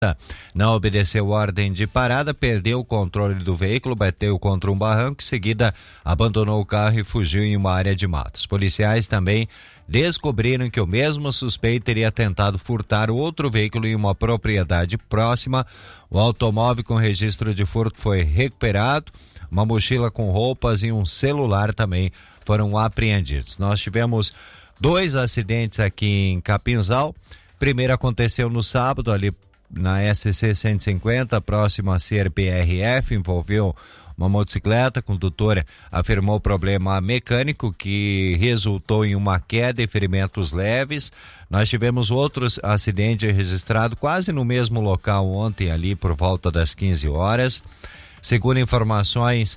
não obedeceu ordem de parada, perdeu o controle do veículo, bateu contra um barranco, em seguida abandonou o carro e fugiu em uma área de matos. Policiais também descobriram que o mesmo suspeito teria tentado furtar outro veículo em uma propriedade próxima. O automóvel com registro de furto foi recuperado, uma mochila com roupas e um celular também foram apreendidos. Nós tivemos 2 acidentes aqui em Capinzal. Primeiro aconteceu no sábado, ali na SC 150, próximo a CRPRF, envolveu uma motocicleta. O condutor afirmou problema mecânico que resultou em uma queda e ferimentos leves. Nós tivemos outros acidentes registrados quase no mesmo local ontem, ali por volta das 15 horas. Segundo informações,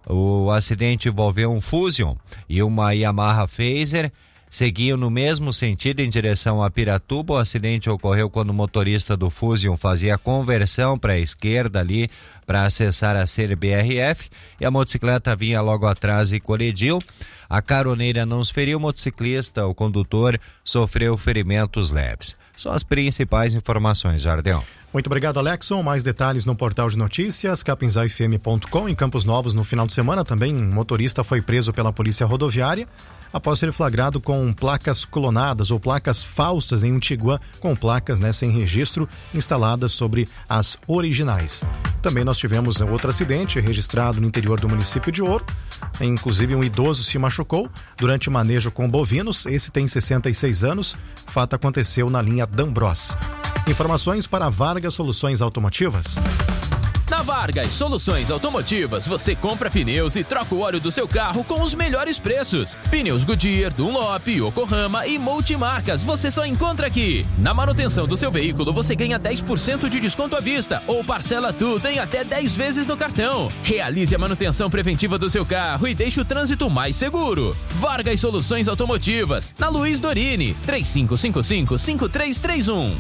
o acidente envolveu um Fusion e uma Yamaha Phaser. Seguiam no mesmo sentido em direção a Piratuba. O acidente ocorreu quando o motorista do Fusion fazia a conversão para a esquerda ali para acessar a CRBRF e a motocicleta vinha logo atrás e colidiu. A caroneira não se feriu, o motociclista, o condutor, sofreu ferimentos leves. São as principais informações, Jardel. Muito obrigado, Alexson. Mais detalhes no portal de notícias, capinzalfm.com. Em Campos Novos, no final de semana, também um motorista foi preso pela polícia rodoviária após ser flagrado com placas clonadas ou placas falsas em um Tiguan com placas sem registro instaladas sobre as originais. Também nós tivemos outro acidente registrado no interior do município de Ouro. Inclusive um idoso se machucou durante manejo com bovinos. Esse tem 66 anos. O fato aconteceu na linha D'Ambros. Informações para Vargas Soluções Automotivas. Na Vargas Soluções Automotivas, você compra pneus e troca o óleo do seu carro com os melhores preços. Pneus Goodyear, Dunlop, Yokohama e multimarcas, você só encontra aqui. Na manutenção do seu veículo, você ganha 10% de desconto à vista ou parcela tudo em até 10 vezes no cartão. Realize a manutenção preventiva do seu carro e deixe o trânsito mais seguro. Vargas Soluções Automotivas, na Luiz Dorini, 3555-5331.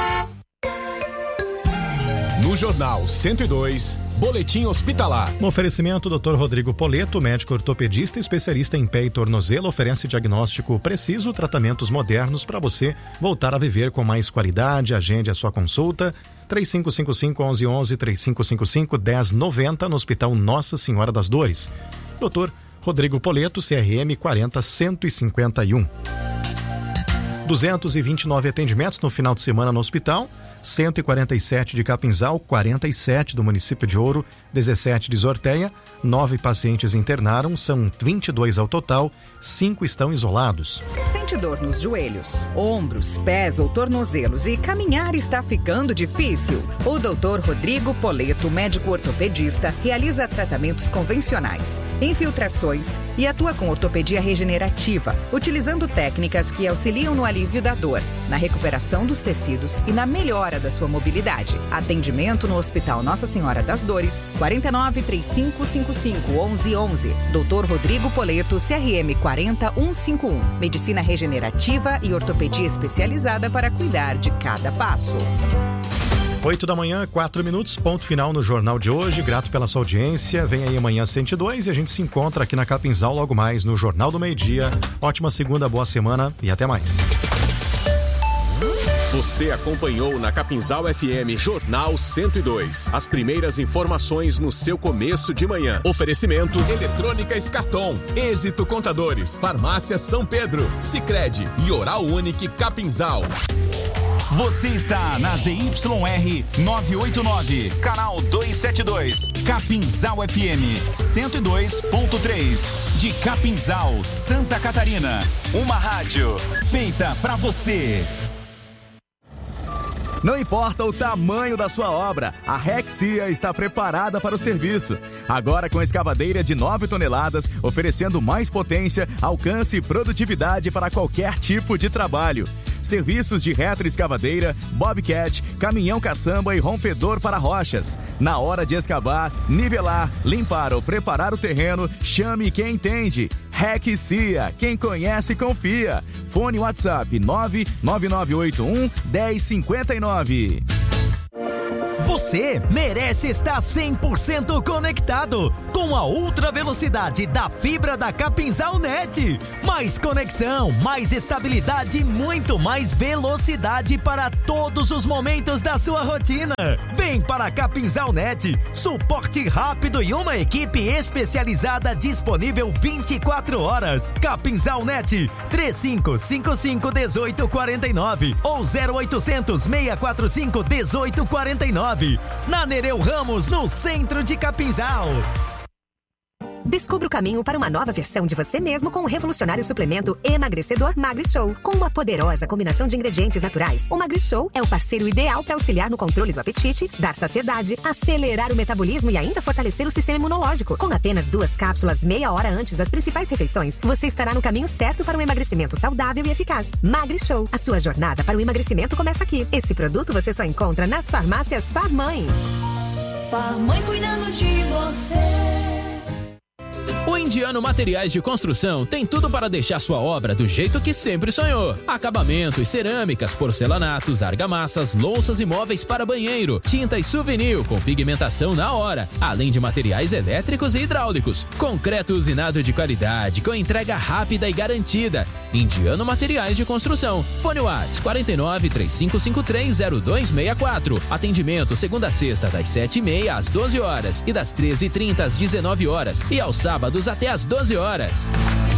No Jornal 102, Boletim Hospitalar. No oferecimento, Dr. Rodrigo Poleto, médico ortopedista especialista em pé e tornozelo, oferece diagnóstico preciso, tratamentos modernos para você voltar a viver com mais qualidade. Agende a sua consulta, 3555-1111, 3555-1090, no Hospital Nossa Senhora das Dores. Dr. Rodrigo Poleto, CRM 40151. 229 atendimentos no final de semana no hospital, 147 de Capinzal, 47 do município de Ouro, 17 de Zorteia, 9 pacientes internaram, são 22 ao total, 5 estão isolados. Sente dor nos joelhos, ombros, pés ou tornozelos e caminhar está ficando difícil? O Dr. Rodrigo Poleto, médico ortopedista, realiza tratamentos convencionais, infiltrações e atua com ortopedia regenerativa, utilizando técnicas que auxiliam no alívio da dor, na recuperação dos tecidos e na melhora da sua mobilidade. Atendimento no Hospital Nossa Senhora das Dores, 49-3555-1111. Dr. Rodrigo Poleto, CRM 40151. Medicina regenerativa e ortopedia especializada para cuidar de cada passo. 8 da manhã, 4 minutos, ponto final no Jornal de hoje. Grato pela sua audiência. Vem aí amanhã 102 e a gente se encontra aqui na Capinzal logo mais no Jornal do Meio-Dia. Ótima segunda, boa semana e até mais. Você acompanhou na Capinzal FM Jornal 102. As primeiras informações no seu começo de manhã. Oferecimento Eletrônica Escatom, Êxito Contadores, Farmácia São Pedro, Sicredi e Oral Unique Capinzal. Você está na ZYR 989, canal 272, Capinzal FM 102.3, de Capinzal, Santa Catarina. Uma rádio feita pra você. Não importa o tamanho da sua obra, a Rexia está preparada para o serviço. Agora com escavadeira de 9 toneladas, oferecendo mais potência, alcance e produtividade para qualquer tipo de trabalho. Serviços de retroescavadeira, bobcat, caminhão caçamba e rompedor para rochas. Na hora de escavar, nivelar, limpar ou preparar o terreno, chame quem entende. Rexia, quem conhece confia. Fone WhatsApp 99981 1059. Você merece estar 100% conectado com a ultra velocidade da fibra da Capinzal Net. Mais conexão, mais estabilidade e muito mais velocidade para todos os momentos da sua rotina. Vem para a Capinzal Net, suporte rápido e uma equipe especializada disponível 24 horas. Capinzal Net, 3555-1849 ou 0800-645-1849. Na Nereu Ramos, no centro de Capinzal. Descubra o caminho para uma nova versão de você mesmo com o revolucionário suplemento emagrecedor MagriShow. Com uma poderosa combinação de ingredientes naturais, o MagriShow é o parceiro ideal para auxiliar no controle do apetite, dar saciedade, acelerar o metabolismo e ainda fortalecer o sistema imunológico. Com apenas 2 cápsulas meia hora antes das principais refeições, você estará no caminho certo para um emagrecimento saudável e eficaz. MagriShow, a sua jornada para o emagrecimento começa aqui. Esse produto você só encontra nas farmácias Farmãe. Farmãe cuidando de você. O Indiano Materiais de Construção tem tudo para deixar sua obra do jeito que sempre sonhou. Acabamentos, cerâmicas, porcelanatos, argamassas, louças e móveis para banheiro, tinta e souvenir com pigmentação na hora, além de materiais elétricos e hidráulicos. Concreto usinado de qualidade, com entrega rápida e garantida. Indiano Materiais de Construção. Fone Whats 49-3553-0264. Atendimento segunda a sexta das 7h30 às 12 horas e das 13h30 às 19 horas e aos sábados até às 12 horas.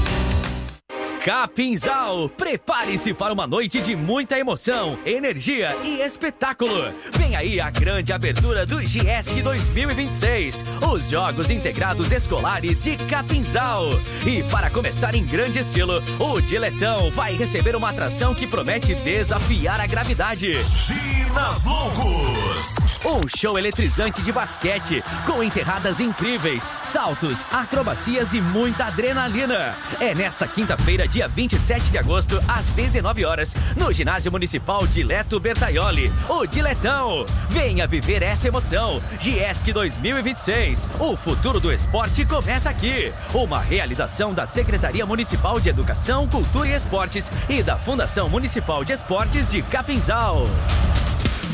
Capinzal, prepare-se para uma noite de muita emoção, energia e espetáculo. Vem aí a grande abertura do GIESC 2026, os Jogos Integrados Escolares de Capinzal. E para começar em grande estilo, o Diletão vai receber uma atração que promete desafiar a gravidade. Ginas Loucos! Um show eletrizante de basquete, com enterradas incríveis, saltos, acrobacias e muita adrenalina. É nesta quinta-feira, dia 27 de agosto, às 19 horas, no Ginásio Municipal Dileto Bertaioli, o Diletão. Venha viver essa emoção. GIESC 2026, o futuro do esporte começa aqui. Uma realização da Secretaria Municipal de Educação, Cultura e Esportes e da Fundação Municipal de Esportes de Capinzal.